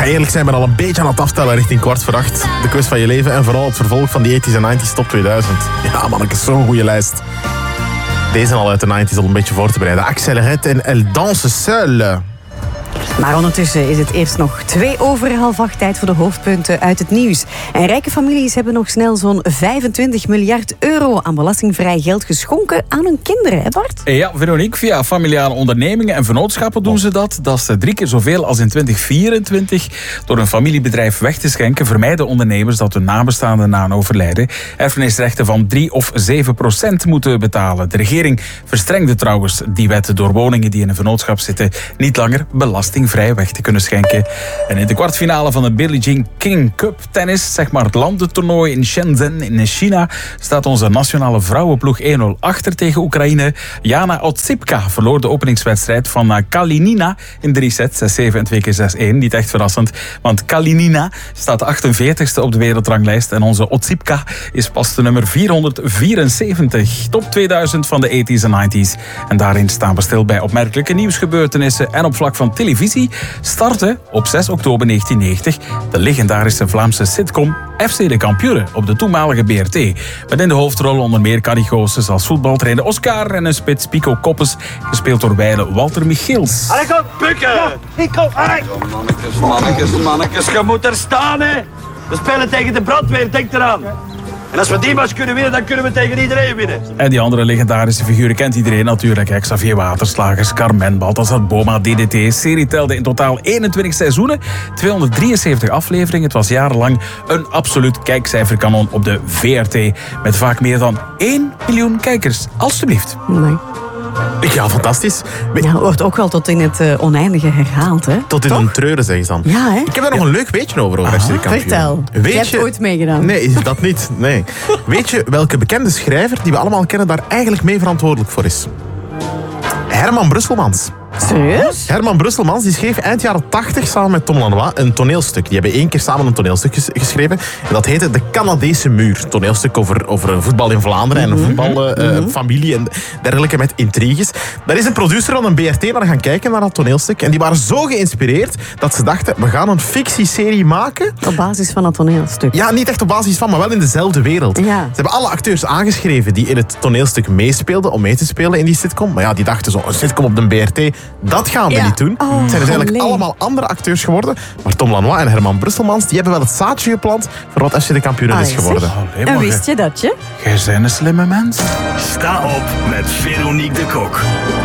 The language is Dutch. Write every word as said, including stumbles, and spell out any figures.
ga eerlijk zijn, ik ben al een beetje aan het aftellen richting kwart voor acht. De quiz van je leven en vooral het vervolg van die tachtiger en negentiger top tweeduizend. Ja, manneke, zo'n goede lijst. Deze al uit de negentiger al een beetje voor te bereiden. Accelerette en Elle danse seule. Maar ondertussen is het eerst nog twee over half acht, tijd voor de hoofdpunten uit het nieuws. En rijke families hebben nog snel zo'n vijfentwintig miljard euro aan belastingvrij geld geschonken aan hun kinderen, hè Bart? Ja, Veronique, via familiale ondernemingen en vennootschappen doen ze dat. Dat is drie keer zoveel als in twintig vierentwintig. Door een familiebedrijf weg te schenken vermijden ondernemers dat hun nabestaanden na een overlijden erfenisrechten van drie of zeven procent moeten betalen. De regering verstrengde trouwens die wet door woningen die in een vennootschap zitten niet langer belastingvrij weg te kunnen schenken. En in de kwartfinale van de Billie Jean King Cup tennis, zeg maar het landentoernooi in Shenzhen in China, staat onze nationale vrouwenploeg één nul achter tegen Oekraïne. Jana Otsipka verloor de openingswedstrijd van Kalinina in drie sets, zes zeven en twee keer zes een. Niet echt verrassend, want Kalinina staat achtenveertigste op de wereldranglijst en onze Otsipka is pas de nummer vierhonderdvierenzeventig. Top tweeduizend van de tachtigers en negentiger. En daarin staan we stil bij opmerkelijke nieuwsgebeurtenissen en op vlak van televisie startte op zes oktober negentienhonderdnegentig de legendarische Vlaamse sitcom F C de Kampioenen op de toenmalige B R T. Met in de hoofdrol onder meer Carrie Goossens als voetbaltrainer Oscar en een spits Pico Koppes, gespeeld door wijlen Walter Michiels. Allee, kom, bukken! Ja, ik kom, allee! Mannekes, mannekes, mannekes, je moet er staan, hè! We spelen tegen de brandweer, denk eraan! En als we die match kunnen winnen, dan kunnen we tegen iedereen winnen. En die andere legendarische figuren kent iedereen natuurlijk. Hè? Xavier Waterslagers, Carmen, Balthazar Boma, D D T. De serie telde in totaal eenentwintig seizoenen, tweehonderddrieënzeventig afleveringen. Het was jarenlang een absoluut kijkcijferkanon op de V R T. Met vaak meer dan één miljoen kijkers. Alsjeblieft. Nee. Ja, fantastisch. Ja, het wordt ook wel tot in het uh, oneindige herhaald, hè? Tot in Toch? een treuren, zeggen ze dan. Ja, hè? Ik heb daar nog een leuk weetje over, over F C de Kampioenen. Vertel. Weet je hebt je... ooit meegedaan. Nee, dat niet. Nee. Weet je welke bekende schrijver die we allemaal kennen daar eigenlijk mee verantwoordelijk voor is? Herman Brusselmans. Serieus? Herman Brusselmans die schreef eind jaren tachtig samen met Tom Lanois een toneelstuk. Die hebben één keer samen een toneelstuk ges- geschreven. En dat heette De Canadese Muur. Een toneelstuk over, over voetbal in Vlaanderen en een voetbalfamilie uh, mm-hmm. en dergelijke met intriges. Daar is een producer van een B R T naar gaan kijken naar dat toneelstuk. En die waren zo geïnspireerd dat ze dachten, we gaan een fictieserie maken. Op basis van dat toneelstuk? Ja, niet echt op basis van, maar wel in dezelfde wereld. Ja. Ze hebben alle acteurs aangeschreven die in het toneelstuk meespeelden om mee te spelen in die sitcom. Maar ja, die dachten zo, een sitcom op de B R T, dat gaan we ja. niet doen. Oh, het zijn uiteindelijk allee. allemaal andere acteurs geworden. Maar Tom Lanois en Herman Brusselmans, die hebben wel het zaadje geplant voor wat F C de Kampioenen is Allee, geworden. Allee, En maar wist je dat, je? Jij bent een slimme mens. Sta op met Veronique de Kok.